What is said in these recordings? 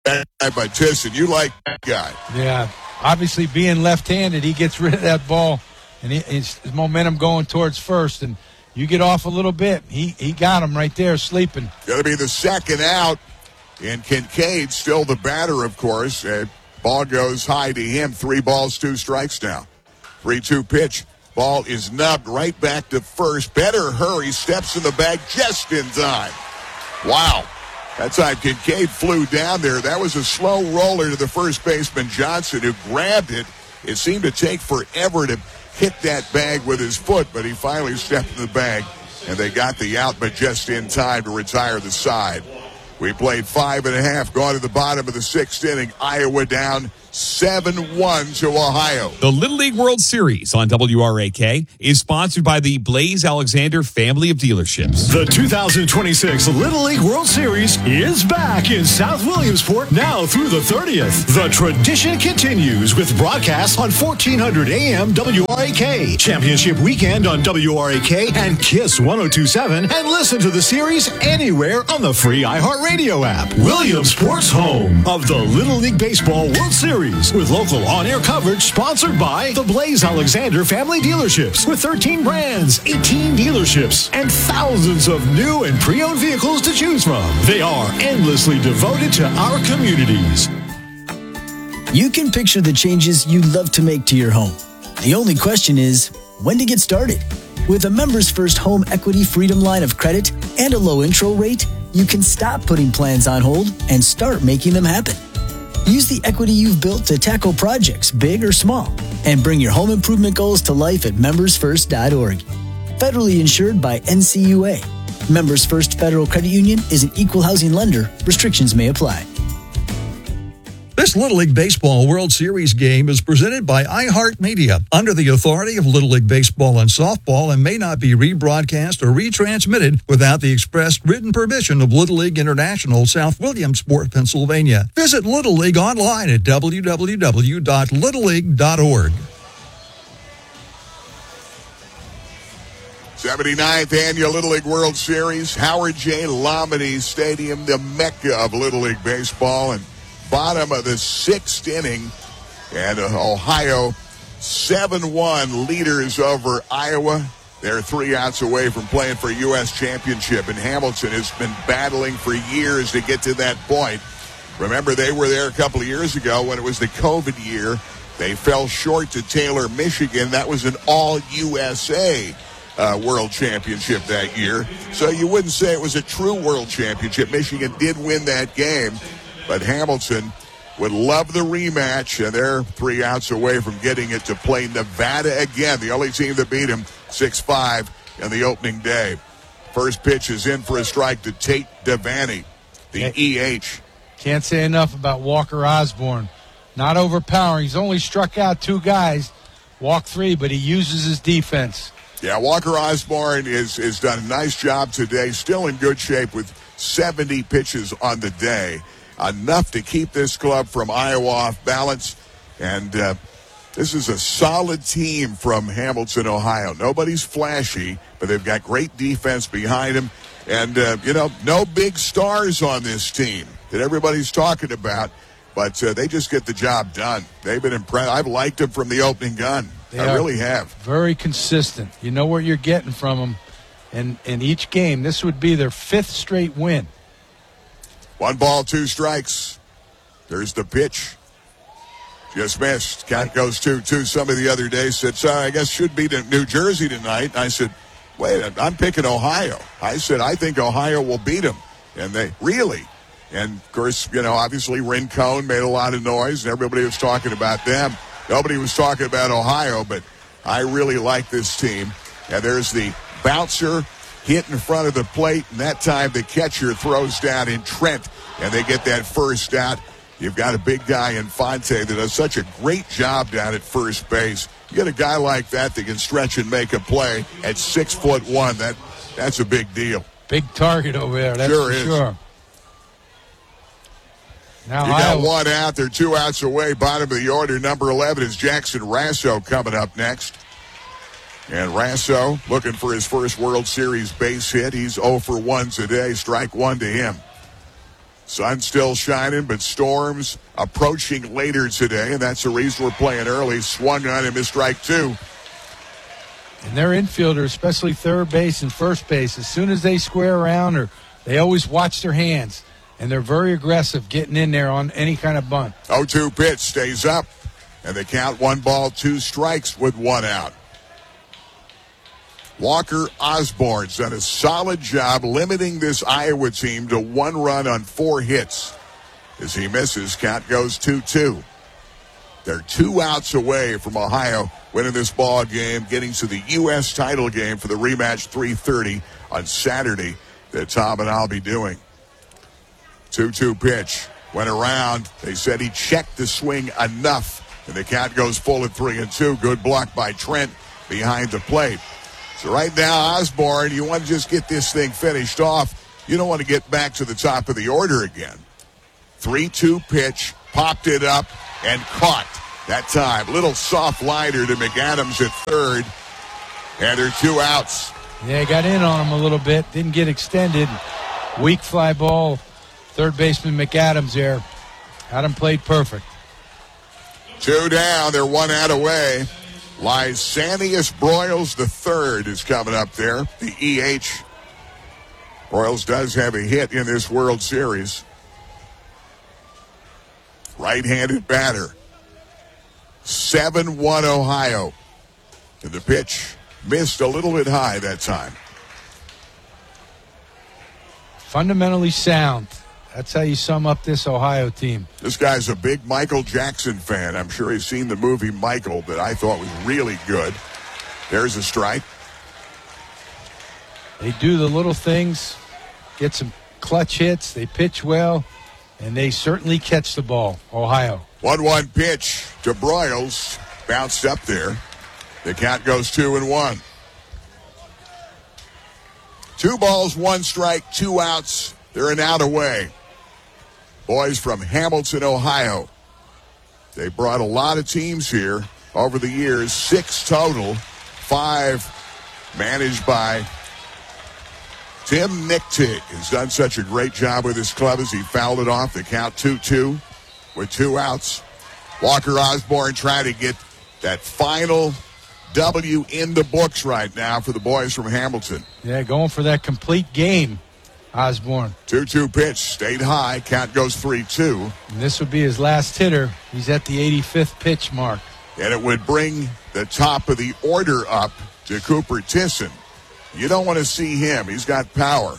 that guy by Tisson. You like that guy. Yeah. Obviously, being left-handed, he gets rid of that ball, and his momentum going towards first. And you get off a little bit. He got him right there sleeping. Going to be the second out. And Kincaid, still the batter, of course. Ball goes high to him. 3 balls, 2 strikes now. 3-2 pitch. Ball is nubbed right back to first. Better hurry. Steps in the bag just in time. Wow. That time Kincaid flew down there. That was a slow roller to the first baseman, Johnson, who grabbed it. It seemed to take forever to hit that bag with his foot, but he finally stepped in the bag, and they got the out, but just in time to retire the side. We played 5.5, gone to the bottom of the 6th inning. Iowa down 7-1 to Ohio. The Little League World Series on WRAK is sponsored by the Blaze Alexander family of dealerships. The 2026 Little League World Series is back in South Williamsport now through the 30th. The tradition continues with broadcasts on 1400 AM WRAK, Championship Weekend on WRAK and KISS 102.7, and listen to the series anywhere on the free iHeartRadio app. Williamsport's home of the Little League Baseball World Series, with local on-air coverage sponsored by the Blaze Alexander family dealerships with 13 brands, 18 dealerships, and thousands of new and pre-owned vehicles to choose from. They are endlessly devoted to our communities. You can picture the changes you'd love to make to your home. The only question is, when to get started? With a Members First Home Equity Freedom line of credit and a low intro rate, you can stop putting plans on hold and start making them happen. Use the equity you've built to tackle projects, big or small, and bring your home improvement goals to life at membersfirst.org. Federally insured by NCUA. Members First Federal Credit Union is an equal housing lender. Restrictions may apply. This Little League Baseball World Series game is presented by iHeartMedia under the authority of Little League Baseball and Softball and may not be rebroadcast or retransmitted without the express written permission of Little League International, South Williamsport, Pennsylvania. Visit Little League online at www.littleleague.org. 79th Annual Little League World Series, Howard J. Lomini Stadium, the mecca of Little League Baseball, and bottom of the 6th inning, and Ohio 7-1 leaders over Iowa. They're 3 outs away from playing for a U.S. championship, and Hamilton has been battling for years to get to that point. Remember, they were there a couple of years ago when it was the COVID year. They fell short to Taylor, Michigan. That was an all-USA world championship that year. So you wouldn't say it was a true world championship. Michigan did win that game. But Hamilton would love the rematch, and they're 3 outs away from getting it to play Nevada again. The only team that beat him 6-5 in the opening day. First pitch is in for a strike to Tate Devaney, the EH. Can't say enough about Walker Osborne. Not overpowering. He's only struck out 2 guys, walked 3, but he uses his defense. Yeah, Walker Osborne has done a nice job today. Still in good shape with 70 pitches on the day. Enough to keep this club from Iowa off balance. And this is a solid team from Hamilton, Ohio. Nobody's flashy, but they've got great defense behind them. And, no big stars on this team that everybody's talking about. But they just get the job done. They've been impressed. I've liked them from the opening gun. I really have. Very consistent. You know what you're getting from them. And in each game, this would be their 5th straight win. 1 ball, 2 strikes. There's the pitch. Just missed. Count goes 2-2. Somebody the other day said, sorry, I guess should be to New Jersey tonight. I said, wait, I'm picking Ohio. I said, I think Ohio will beat them. And they really. And, of course, obviously Rincon made a lot of noise, and everybody was talking about them. Nobody was talking about Ohio, but I really like this team. And there's the bouncer hit in front of the plate, and that time the catcher throws down in Trent, and they get that first out. You've got a big guy in Fonte that does such a great job down at first base. You get a guy like that can stretch and make a play at 6'1". That's a big deal. Big target over there, that's sure for is. sure. Now you got 1 out. They're 2 outs away. Bottom of the order, number 11 is Jackson Rasso coming up next. And Rasso looking for his first World Series base hit. He's 0 for 1 today. Strike 1 to him. Sun's still shining, but storms approaching later today, and that's the reason we're playing early. Swung on him, missed strike 2. And their infielders, especially third base and first base, as soon as they square around, they always watch their hands, and they're very aggressive getting in there on any kind of bunt. 0-2 pitch stays up, and they count 1 ball, 2 strikes with 1 out. Walker Osborne's done a solid job limiting this Iowa team to 1 run on 4 hits. As he misses, count goes 2-2. They're 2 outs away from Ohio winning this ball game, getting to the U.S. title game for the rematch 3:30 on Saturday that Tom and I'll be doing. 2-2 pitch went around. They said he checked the swing enough, and the count goes full at 3-2. Good block by Trent behind the plate. So right now, Osborne, you want to just get this thing finished off. You don't want to get back to the top of the order again. 3-2 pitch, popped it up, and caught that time. Little soft liner to McAdams at third, and they're 2 outs. Yeah, got in on him a little bit. Didn't get extended. Weak fly ball. Third baseman McAdams there. Had him played perfect. 2 down. They're 1 out away. Lysanias Broyles III is coming up there. The EH. Broyles does have a hit in this World Series. Right-handed batter. 7-1 Ohio. And the pitch missed a little bit high that time. Fundamentally sound. That's how you sum up this Ohio team. This guy's a big Michael Jackson fan. I'm sure he's seen the movie Michael that I thought was really good. There's a strike. They do the little things, get some clutch hits, they pitch well, and they certainly catch the ball, Ohio. 1-1 pitch to Broyles. Bounced up there. The count goes 2-1. 2 balls, 1 strike, 2 outs. They're an out away. Boys from Hamilton, Ohio. They brought a lot of teams here over the years, 6 total, 5 managed by Tim Nichtig. Has done such a great job with his club as he fouled it off. The count 2-2 with 2 outs. Walker Osborne trying to get that final W in the books right now for the boys from Hamilton. Yeah, going for that complete game, Osborne. 2-2 pitch, stayed high. Count goes 3-2. And this would be his last hitter. He's at the 85th pitch mark. And it would bring the top of the order up to Cooper Tisson. You don't want to see him. He's got power.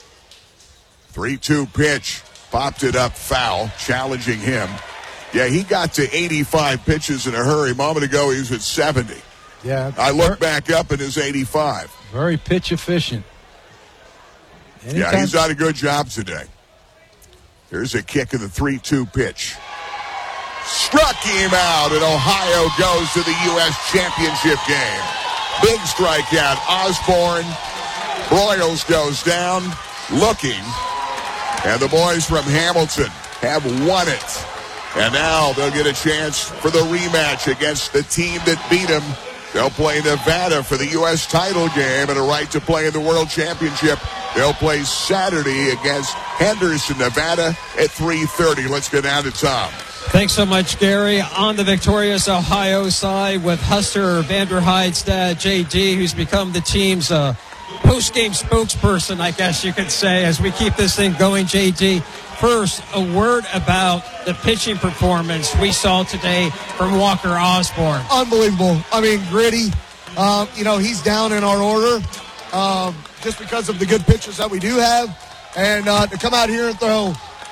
3-2 pitch, popped it up foul, challenging him. Yeah, he got to 85 pitches in a hurry. A moment ago, he was at 70. Yeah, I look back up and his 85. Very pitch efficient. Anytime. Yeah, he's done a good job today. Here's a kick in the 3-2 pitch. Struck him out, and Ohio goes to the U.S. Championship game. Big strikeout. Osborne. Broyles goes down, looking. And the boys from Hamilton have won it. And now they'll get a chance for the rematch against the team that beat them. They'll play Nevada for the U.S. title game and a right to play in the World Championship. They'll play Saturday against Henderson, Nevada at 3:30. Let's go down to Tom. Thanks so much, Gary. On the victorious Ohio side with Huster Vanderheid's dad, J.D., who's become the team's post-game spokesperson, I guess you could say, as we keep this thing going, J.D. First, a word about the pitching performance we saw today from Walker Osborne. Unbelievable. I mean, gritty. He's down in our order just because of the good pitchers that we do have. And to come out here and throw,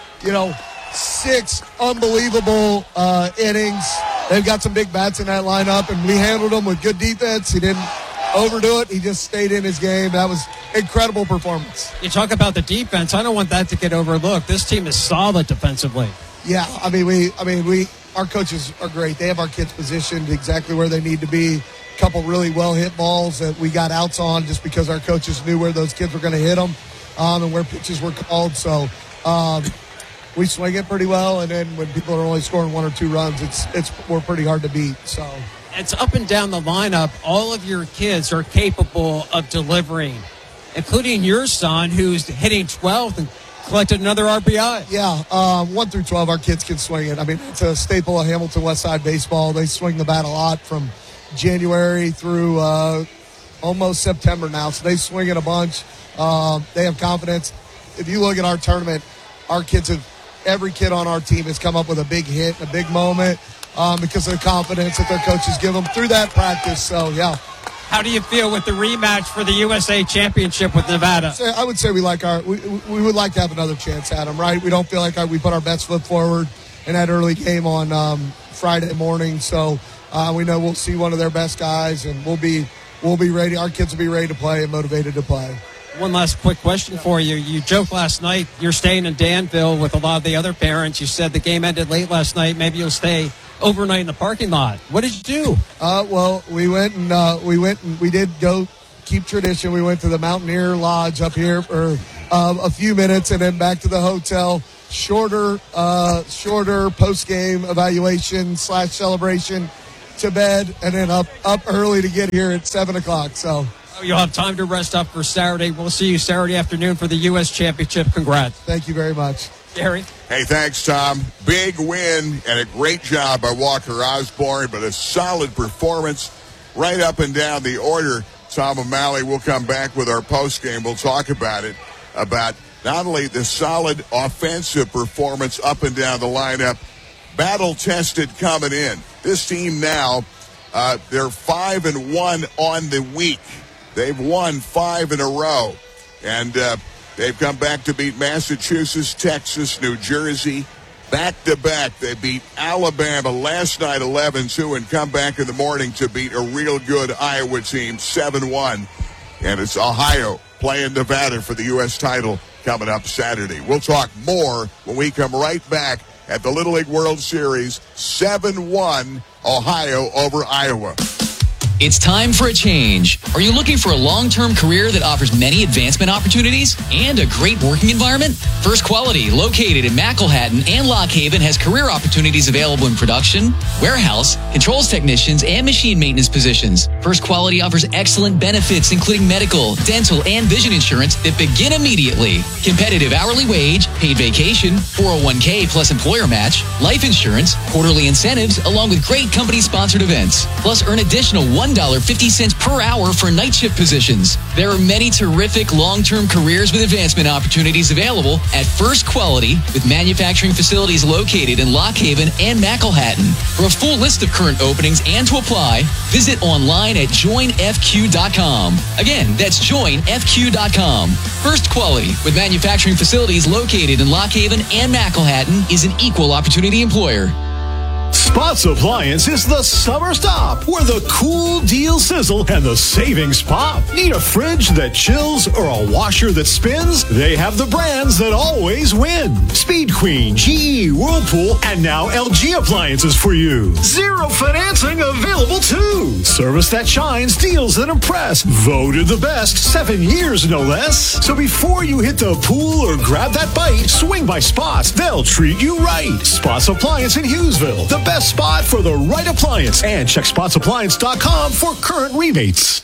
6 unbelievable innings. They've got some big bats in that lineup, and we handled them with good defense. He didn't overdo it. He just stayed in his game. That was incredible performance. You talk about the defense. I don't want that to get overlooked. This team is solid defensively. Yeah, our coaches are great. They have our kids positioned exactly where they need to be. A couple really well hit balls that we got outs on just because our coaches knew where those kids were going to hit them and where pitches were called. So we swing it pretty well, and then when people are only scoring 1 or 2 runs, we're pretty hard to beat. So it's up and down the lineup. All of your kids are capable of delivering, including your son, who's hitting 12th and collected another RBI. Yeah, 1 through 12, our kids can swing it. I mean, it's a staple of Hamilton Westside baseball. They swing the bat a lot from January through almost September now, so they swing it a bunch. They have confidence. If you look at our tournament, every kid on our team has come up with a big hit and a big moment because of the confidence that their coaches give them through that practice. So, yeah. How do you feel with the rematch for the USA Championship with Nevada? I would say we would like to have another chance at them, right? We don't feel like we put our best foot forward in that early game on Friday morning. So we know we'll see one of their best guys, and we'll be ready. Our kids will be ready to play and motivated to play. One last quick question for you. You joked last night you're staying in Danville with a lot of the other parents. You said the game ended late last night. Maybe you'll stay overnight in the parking lot. What did you do? Well, we went and we did go keep tradition. We went to the Mountaineer Lodge up here for a few minutes, and then back to the hotel. Shorter post-game evaluation / celebration to bed, and then up early to get here at 7:00. So you'll have time to rest up for Saturday. We'll see you Saturday afternoon for the U.S. Championship. Congrats. Thank you very much. Gary? Hey, thanks, Tom. Big win and a great job by Walker Osborne, but a solid performance right up and down the order. Tom O'Malley will come back with our postgame. We'll talk about it, about not only the solid offensive performance up and down the lineup, battle-tested coming in. This team now, they're 5-1 on the week. They've won 5 in a row. And they've come back to beat Massachusetts, Texas, New Jersey. Back-to-back, they beat Alabama last night 11-2 and come back in the morning to beat a real good Iowa team 7-1. And it's Ohio playing Nevada for the U.S. title coming up Saturday. We'll talk more when we come right back at the Little League World Series. 7-1 Ohio over Iowa. It's time for a change. Are you looking for a long-term career that offers many advancement opportunities and a great working environment? First Quality, located in McElhattan and Lock Haven, has career opportunities available in production, warehouse, controls technicians, and machine maintenance positions. First Quality offers excellent benefits, including medical, dental, and vision insurance that begin immediately. Competitive hourly wage, paid vacation, 401k plus employer match, life insurance, quarterly incentives, along with great company-sponsored events. Plus, earn additional $1.50 per hour for night shift positions. There are many terrific long-term careers with advancement opportunities available at First Quality, with manufacturing facilities located in Lock Haven and McElhattan. For a full list of current openings and to apply, visit online at joinfq.com. Again, that's joinfq.com. First Quality, with manufacturing facilities located in Lock Haven and McElhattan, is an equal opportunity employer. Spots Appliance is the summer stop where the cool deals sizzle and the savings pop. Need a fridge that chills or a washer that spins? They have the brands that always win. Speed Queen, GE, Whirlpool, and now LG Appliances for you. Zero financing available too. Service that shines, deals that impress. Voted the best 7 years, no less. So before you hit the pool or grab that bite, swing by Spots. They'll treat you right. Spots Appliance in Hughesville. The best spot for the right appliance. And check spotsappliance.com for current rebates.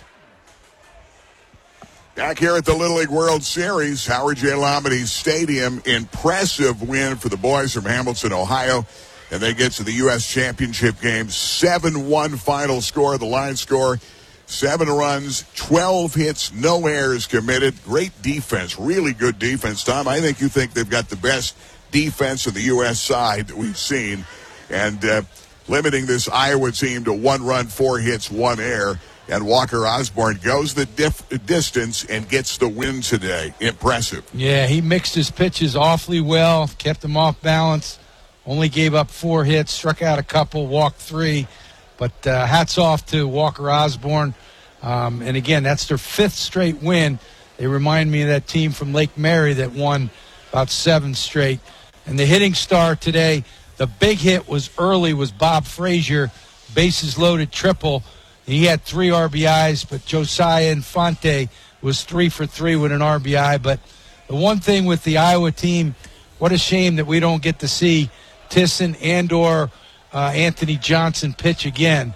Back here at the Little League World Series, Howard J. Lombardi Stadium. Impressive win for the boys from Hamilton, Ohio. And they get to the U.S. Championship game. 7-1 final score. The line score, 7 runs, 12 hits, no errors committed. Great defense, really good defense. Tom, I think you think they've got the best defense of the U.S. side that we've seen. And limiting this Iowa team to 1 run, 4 hits, 1 error. And Walker Osborne goes the distance and gets the win today. Impressive. Yeah, he mixed his pitches awfully well, kept them off balance, only gave up 4 hits, struck out a couple, walked 3. But hats off to Walker Osborne. And again, that's their 5th straight win. They remind me of that team from Lake Mary that won about 7 straight. And the hitting star today, the big hit was Bob Frazier, bases loaded triple. He had 3 RBIs, but Josiah Infante was 3 for 3 with an RBI. But the one thing with the Iowa team, what a shame that we don't get to see Tisson and or Anthony Johnson pitch again.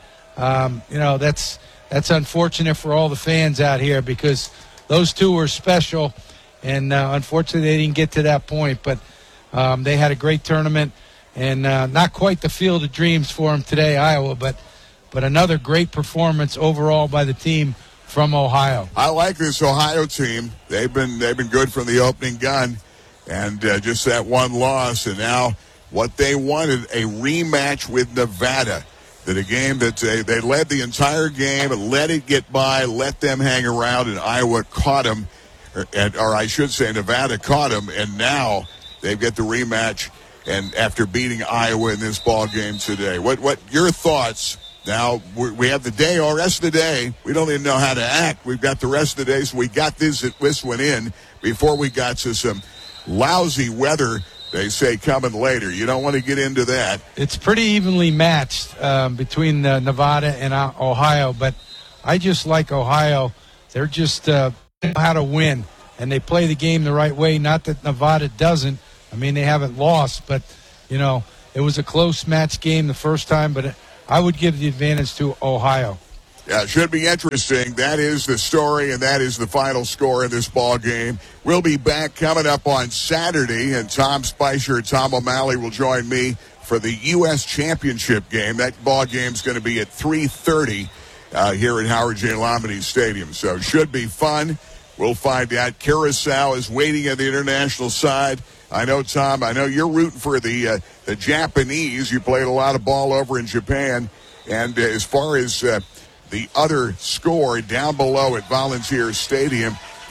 That's unfortunate for all the fans out here because those two were special. and unfortunately they didn't get to that point. But they had a great tournament, and not quite the field of dreams for them today, Iowa, but another great performance overall by the team from Ohio. I like this Ohio team. They've been good from the opening gun, and just that one loss, and now what they wanted, a rematch with Nevada. That a game that they led the entire game and let it get by, let them hang around, and Iowa caught them, or I should say Nevada caught them, and now they've got the rematch, and after beating Iowa in this ball game today. What your thoughts? Now, we have the day, or rest of the day. We don't even know how to act. We've got the rest of the day, so we got this one in before we got to some lousy weather, they say, coming later. You don't want to get into that. It's pretty evenly matched between Nevada and Ohio, but I just like Ohio. They're just know how to win, and they play the game the right way. Not that Nevada doesn't. I mean, they haven't lost, but, it was a close match game the first time, but I would give the advantage to Ohio. Yeah, it should be interesting. That is the story, and that is the final score in this ball game. We'll be back coming up on Saturday, and Tom Spicer and Tom O'Malley will join me for the U.S. Championship game. That ball game's going to be at 3:30 here at Howard J. Lombardi Stadium, so should be fun. We'll find out. Curacao is waiting at the international side. I know, Tom, you're rooting for the Japanese. You played a lot of ball over in Japan. And as far as the other score down below at Volunteer Stadium,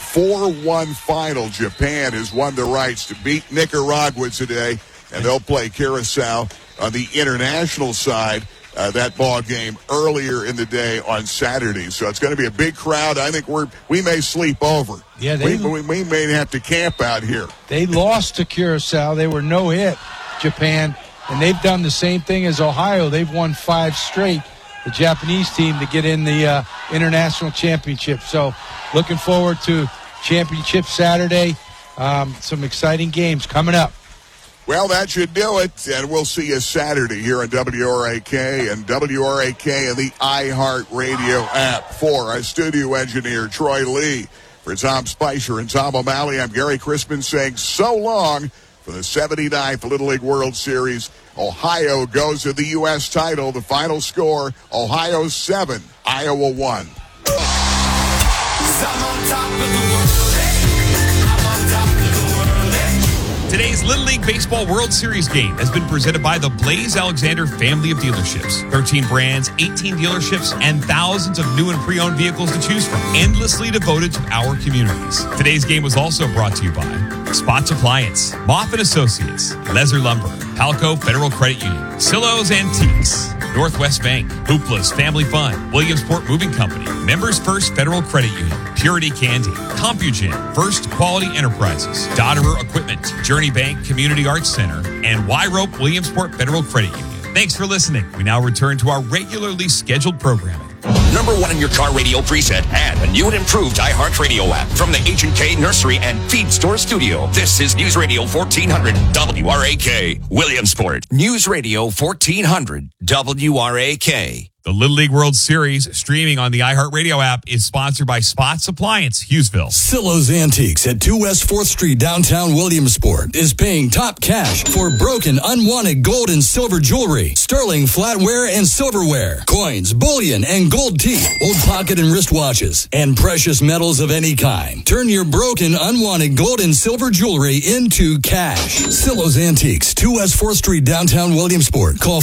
4-1 final. Japan has won the rights to beat Nicaragua today, and they'll play Curacao on the international side. That ball game earlier in the day on Saturday. So it's going to be a big crowd. I think we may sleep over. Yeah, we may have to camp out here. They lost to Curacao. They were no-hit, Japan, and they've done the same thing as Ohio. They've won 5 straight, the Japanese team, to get in the international championship. So looking forward to championship Saturday. Some exciting games coming up. Well, that should do it, and we'll see you Saturday here on WRAK and WRAK and the iHeartRadio app. For our studio engineer, Troy Lee, for Tom Spicer and Tom O'Malley, I'm Gary Crispin saying so long for the 79th Little League World Series. Ohio goes to the U.S. title. The final score, Ohio 7, Iowa 1. Today's Little League Baseball World Series game has been presented by the Blaze Alexander family of dealerships. 13 brands, 18 dealerships, and thousands of new and pre-owned vehicles to choose from, endlessly devoted to our communities. Today's game was also brought to you by Spots Appliance, Moffett Associates, Lezer Lumber, Palco Federal Credit Union, Silo's Antiques, Northwest Bank, Hoopla's Family Fun, Williamsport Moving Company, Members First Federal Credit Union, Purity Candy, CompuGen, First Quality Enterprises, Dodderer Equipment, Journey Bank Community Arts Center, and Y-Rope Williamsport Federal Credit Union. Thanks for listening. We now return to our regularly scheduled programming. Number 1 in your car radio preset and a new and improved iHeartRadio app from the H&K Nursery and Feed Store Studio. This is News Radio 1400 WRAK, Williamsport. News Radio 1400 WRAK. The Little League World Series, streaming on the iHeartRadio app, is sponsored by Spots Appliance, Hughesville. Silo's Antiques at 2 West 4th Street, downtown Williamsport, is paying top cash for broken, unwanted gold and silver jewelry, sterling flatware and silverware, coins, bullion, and gold teeth, old pocket and wristwatches, and precious metals of any kind. Turn your broken, unwanted gold and silver jewelry into cash. Silo's Antiques, 2 West 4th Street, downtown Williamsport. Call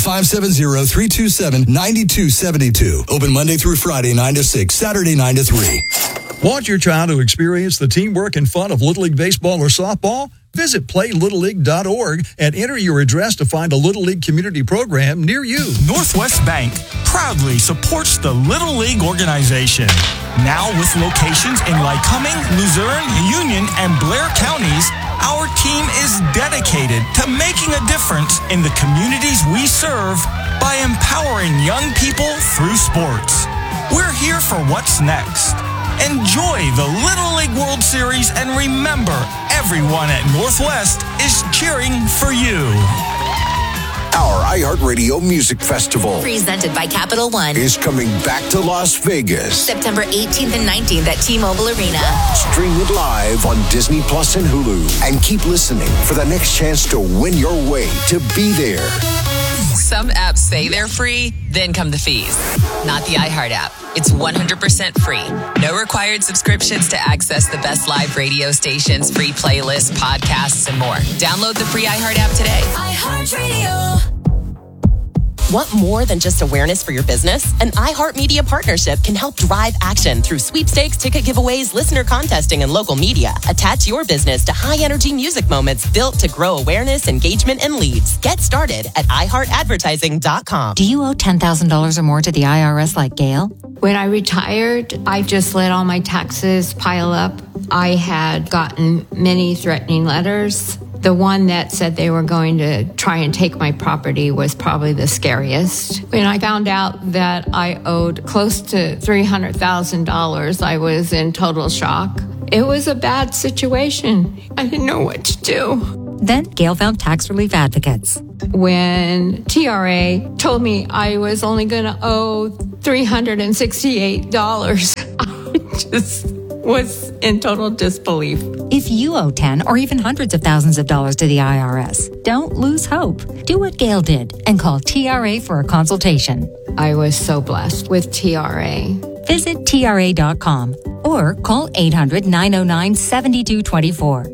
570-327-9272. Open Monday through Friday, 9 to 6, Saturday, 9 to 3. Want your child to experience the teamwork and fun of Little League baseball or softball? Visit PlayLittleLeague.org and enter your address to find a Little League community program near you. Northwest Bank proudly supports the Little League organization. Now with locations in Lycoming, Luzerne, Union, and Blair counties, our team is dedicated to making a difference in the communities we serve by empowering young people through sports. We're here for what's next. Enjoy the Little League World Series and remember, everyone at Northwest is cheering for you. Our iHeartRadio Music Festival Presented by Capital One is coming back to Las Vegas. September 18th and 19th at T-Mobile Arena. Stream it live on Disney Plus and Hulu. And keep listening for the next chance to win your way to be there. Some apps say they're free, then come the fees. Not the iHeart app. It's 100% free. No required subscriptions to access the best live radio stations, free playlists, podcasts, and more. Download the free iHeart app today. iHeartRadio. Want more than just awareness for your business? An iHeartMedia partnership can help drive action through sweepstakes, ticket giveaways, listener contesting, and local media. Attach your business to high-energy music moments built to grow awareness, engagement, and leads. Get started at iHeartAdvertising.com. Do you owe $10,000 or more to the IRS like Gail? When I retired, I just let all my taxes pile up. I had gotten many threatening letters. The one that said they were going to try and take my property was probably the scariest. When I found out that I owed close to $300,000, I was in total shock. It was a bad situation. I didn't know what to do. Then Gail found Tax Relief Advocates. When TRA told me I was only going to owe $368, I just was in total disbelief. If you owe 10 or even hundreds of thousands of dollars to the IRS, don't lose hope. Do what Gail did and call TRA for a consultation. I was so blessed with TRA. Visit TRA.com or call 800-909-7224.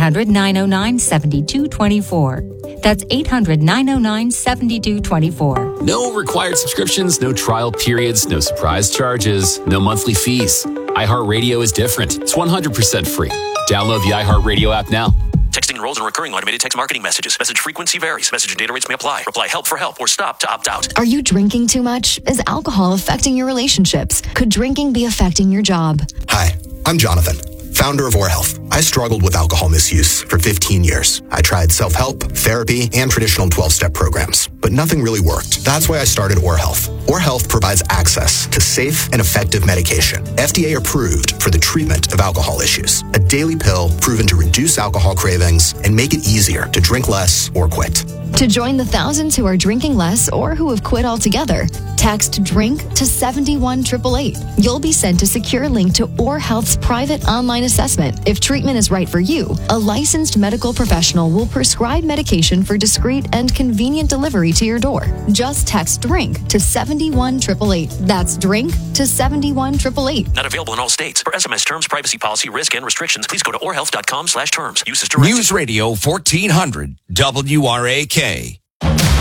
800-909-7224. That's 800-909-7224. No required subscriptions, no trial periods, no surprise charges, no monthly fees. iHeartRadio is different. It's 100% free. Download the iHeartRadio app now. Texting enrolls in recurring automated text marketing messages. Message frequency varies. Message and data rates may apply. Reply help for help or stop to opt out. Are you drinking too much? Is alcohol affecting your relationships? Could drinking be affecting your job? Hi, I'm Jonathan, founder of Or Health. I struggled with alcohol misuse for 15 years. I tried self-help, therapy, and traditional 12-step programs, but nothing really worked. That's why I started Or Health. Or Health provides access to safe and effective medication, FDA approved for the treatment of alcohol issues. A daily pill proven to reduce alcohol cravings and make it easier to drink less or quit. To join the thousands who are drinking less or who have quit altogether, text DRINK to 71888. You'll be sent a secure link to Or Health's private online assessment. If treatment is right for you, a licensed medical professional will prescribe medication for discreet and convenient delivery to your door. Just text DRINK to 71888. That's DRINK to 71888. Not available in all states. For SMS terms, privacy policy, risk, and restrictions, please go to orhealth.com/terms. Use as directed. News Radio 1400 WRAK.